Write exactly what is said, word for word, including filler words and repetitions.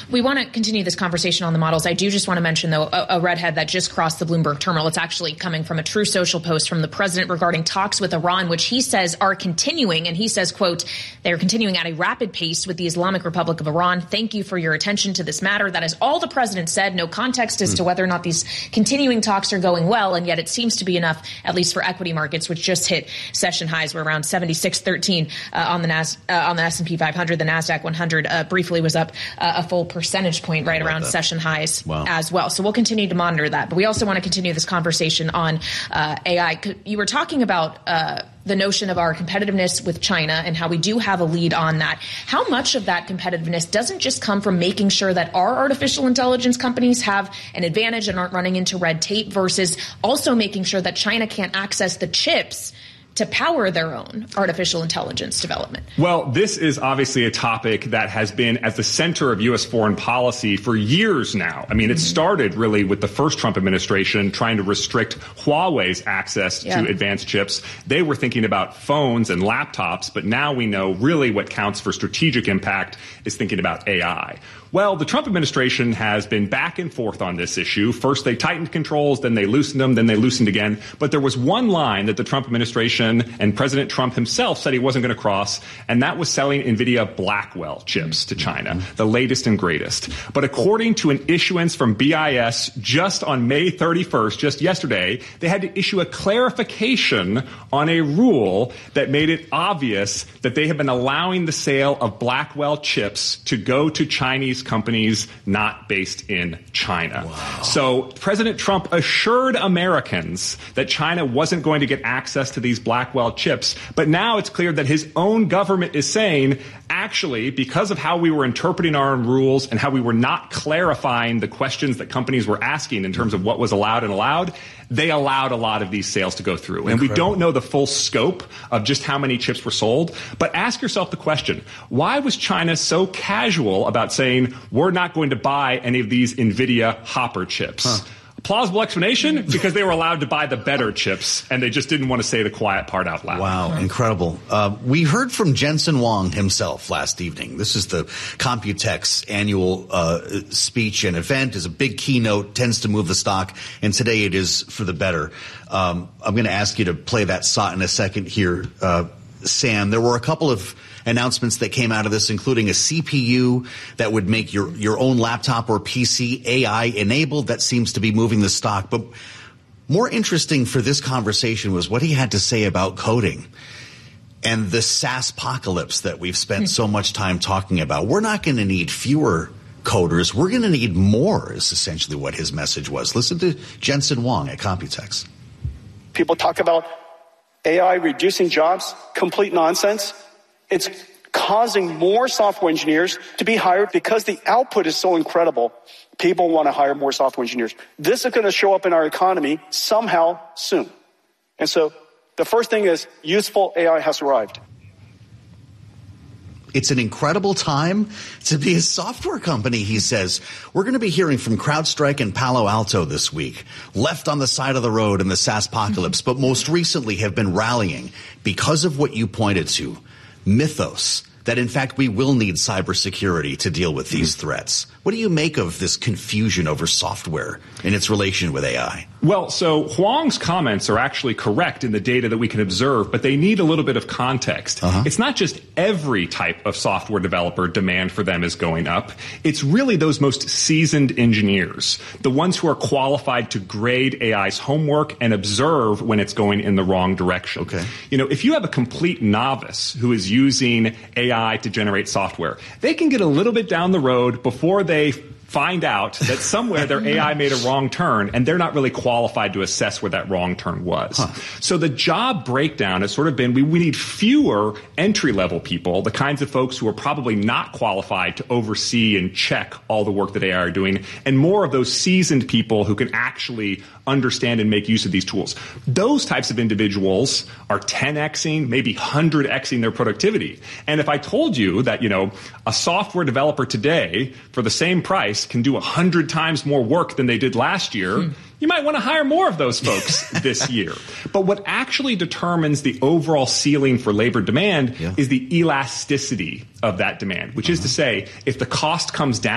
We want to continue this conversation on the models. I do just want to mention, though, a, a redhead that just crossed the Bloomberg terminal. It's actually coming from a True Social post from the president regarding talks with Iran, which he says are continuing. And he says, quote, they are continuing at a rapid pace with the Islamic Republic of Iran. Thank you for your attention to this matter. That is all the president said. No context as mm. to whether or not these continuing talks are going well. And yet it seems to be enough, at least for equity markets, which just hit session highs. We're around seventy-six thirteen uh, on the Nas- uh, on the S and P five hundred. The NASDAQ one hundred uh, briefly was up uh, a full percentage point right around that. session highs wow. as well. So we'll continue to monitor that. But we also want to continue this conversation on uh, A I. You were talking about uh, the notion of our competitiveness with China and how we do have a lead on that. How much of that competitiveness doesn't just come from making sure that our artificial intelligence companies have an advantage and aren't running into red tape versus also making sure that China can't access the chips to power their own artificial intelligence development? Well, this is obviously a topic that has been at the center of U S foreign policy for years now. I mean, mm-hmm. it started really with the first Trump administration trying to restrict Huawei's access yeah. to advanced chips. They were thinking about phones and laptops, but now we know really what counts for strategic impact is thinking about A I. Well, the Trump administration has been back and forth on this issue. First, they tightened controls, then they loosened them, then they loosened again. But there was one line that the Trump administration and President Trump himself said he wasn't going to cross, and that was selling NVIDIA Blackwell chips to China, the latest and greatest. But according to an issuance from B I S just on May thirty-first, just yesterday, they had to issue a clarification on a rule that made it obvious that they have been allowing the sale of Blackwell chips to go to Chinese companies not based in China. Wow. So President Trump assured Americans that China wasn't going to get access to these Blackwell chips. But now it's clear that his own government is saying, actually, because of how we were interpreting our own rules and how we were not clarifying the questions that companies were asking in terms of what was allowed and allowed, they allowed a lot of these sales to go through. Incredible. And we don't know the full scope of just how many chips were sold. But ask yourself the question, why was China so casual about saying, we're not going to buy any of these NVIDIA Hopper chips? Huh. Plausible explanation? Because they were allowed to buy the better chips, and they just didn't want to say the quiet part out loud. Wow, right. Incredible. Uh, we heard from Jensen Huang himself last evening. This is the Computex annual uh, speech and event. Is a big keynote, tends to move the stock, and today it is for the better. Um, I'm going to ask you to play that S O T in a second here, uh, Sam. There were a couple of announcements that came out of this, including a C P U that would make your, your own laptop or P C A I enabled. That seems to be moving the stock. But more interesting for this conversation was what he had to say about coding and the SaaSpocalypse that we've spent so much time talking about. We're not going to need fewer coders. We're going to need more, is essentially what his message was. Listen to Jensen Huang at Computex. People talk about A I reducing jobs. Complete nonsense. It's causing more software engineers to be hired because the output is so incredible. People want to hire more software engineers. This is going to show up in our economy somehow soon. And so the first thing is useful A I has arrived. It's an incredible time to be a software company, he says. We're going to be hearing from CrowdStrike and Palo Alto this week, left on the side of the road in the SaaSpocalypse, but most recently have been rallying because of what you pointed to. Mythos, that in fact we will need cybersecurity to deal with these threats. What do you make of this confusion over software and its relation with A I? Well, so Huang's comments are actually correct in the data that we can observe, but they need a little bit of context. Uh-huh. It's not just every type of software developer demand for them is going up. It's really those most seasoned engineers, the ones who are qualified to grade A I's homework and observe when it's going in the wrong direction. Okay. You know, if you have a complete novice who is using A I to generate software, they can get a little bit down the road before they They find out that somewhere their A I made a wrong turn, and they're not really qualified to assess where that wrong turn was. Huh. So the job breakdown has sort of been we, we need fewer entry-level people, the kinds of folks who are probably not qualified to oversee and check all the work that A I are doing, and more of those seasoned people who can actually understand and make use of these tools. Those types of individuals are ten X-ing, maybe one hundred X-ing their productivity. And if I told you that, you know, a software developer today for the same price can do one hundred times more work than they did last year, hmm. you might want to hire more of those folks this year. But what actually determines the overall ceiling for labor demand yeah. is the elasticity of that demand, which uh-huh. is to say, if the cost comes down,